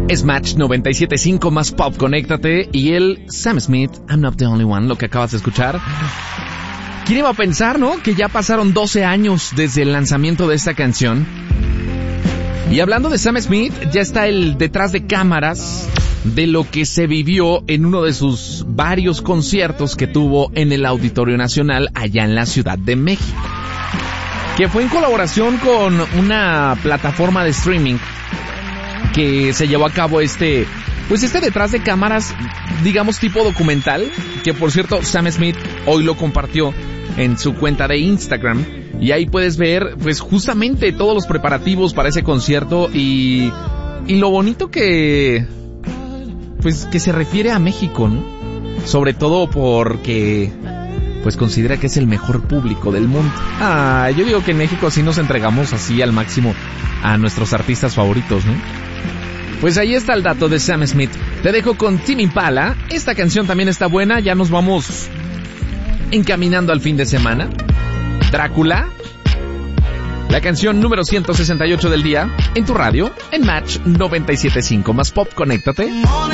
Es Match 97.5 más pop, conéctate. Y el Sam Smith, I'm Not the Only One, lo que acabas de escuchar. ¿Quién iba a pensar, no? Que ya pasaron 12 años desde el lanzamiento de esta canción. Y hablando de Sam Smith, ya está el detrás de cámaras de lo que se vivió en uno de sus varios conciertos que tuvo en el Auditorio Nacional allá en la Ciudad de México, que fue en colaboración con una plataforma de streaming que se llevó a cabo este detrás de cámaras, digamos tipo documental, que por cierto Sam Smith hoy lo compartió en su cuenta de Instagram, y ahí puedes ver pues justamente todos los preparativos para ese concierto y lo bonito que se refiere a México, ¿no? Sobre todo porque pues considera que es el mejor público del mundo. Yo digo que en México sí nos entregamos así al máximo a nuestros artistas favoritos, ¿no? Pues ahí está el dato de Sam Smith. Te dejo con Tame Impala. Esta canción también está buena. Ya nos vamos encaminando al fin de semana. Drácula. La canción número 168 del día. En tu radio. En Match 97.5 más pop. Conéctate.